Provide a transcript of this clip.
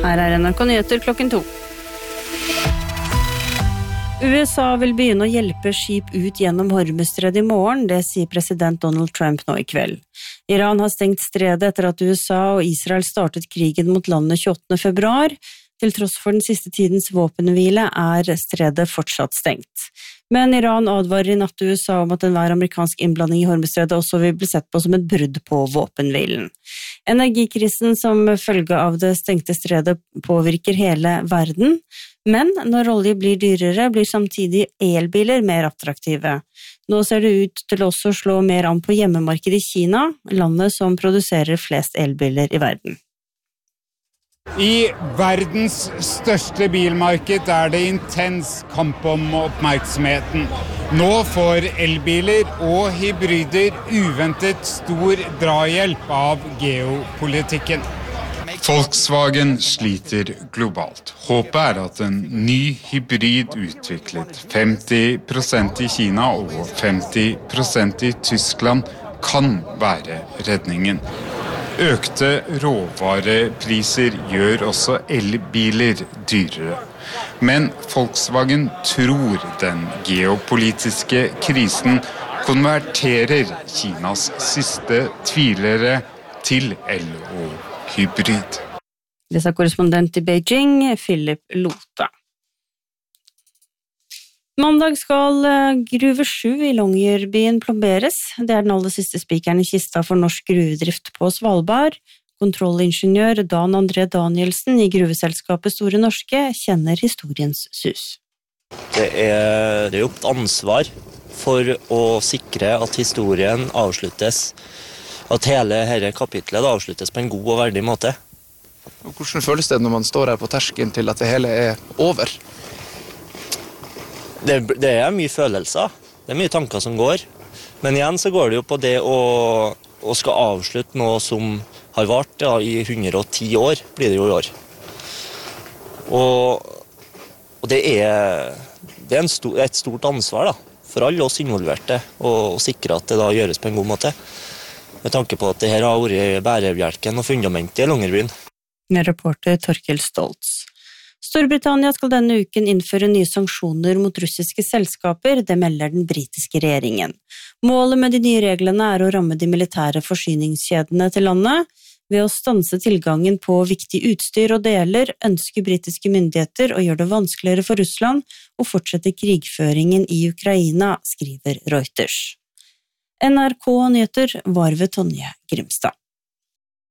Her NRK Nyheter klokken 2. USA vil begynne å hjelpe skip ut gjennom Hormuzstredet i morgen, det sier president Donald Trump nå i kveld. Iran har stengt stredet etter at USA og Israel startet krigen mot landet 28. februar. Til tross for den siste tidens våpenhvile stredet fortsatt stengt. Men Iran advarer i natt til USA om at enhver amerikansk innblanding i Hormuzstredet også vil bli sett på som et brudd på våpenhvilen. Energikrisen som følge av det stengte stredet påvirker hele verden, men når olje blir dyrere, blir samtidig elbiler mer attraktive. Nå ser det ut til også å slå mer an på hjemmemarkedet i Kina, landet som produserer flest elbiler i verden. I verdens største bilmarked det intens kamp om oppmerksomheten. Nå får elbiler og hybrider uventet stor drahjelp av geopolitikken. Volkswagen sliter globalt. Håpet at en ny hybrid utviklet 50% i Kina og 50% i Tyskland kan være redningen. Økte råvarepriser gjør også elbiler dyrere. Men Volkswagen tror den geopolitiske krisen konverterer Kinas siste tvilere til el- og hybrid. Det sa korrespondent i Beijing, Philip Lota. Mandag skal gruve 7 i Longyearbyen plomberes. Det den aller siste spikeren i kista for norsk gruvedrift på Svalbard. Kontrollingeniør Dan André Danielsen i gruveselskapet Store Norske kjenner historiens sus. Det jo et ansvar for å sikre at historien avsluttes, at hele dette kapitlet avsluttes på en god og verdig måte. Hvordan føles det når man står her på terskelen til at det hele over? Det mye følelser, det mye tanker som går. Men igjen så går det jo på det å skal avslutte noe som har vart i 110 år, blir det jo i år. Og det et stort ansvar for alle oss involverte å sikre at det da gjøres på en god måte. Med tanke på at det her har vært bærebjelken og fundamentet i Longyearbyen. Reporter Torkel Stoltz. Storbritannia skal denne uken innføre nye sanksjoner mot russiske selskaper, det melder den britiske regjeringen. Målet med de nye reglene å ramme de militære forsyningskjedene til landet. Ved å stanse tilgangen på viktig utstyr og deler, ønsker britiske myndigheter å gjøre det vanskeligere for Russland å fortsette krigføringen i Ukraina, skriver Reuters. NRK Nyheter var ved Tonje Grimstad.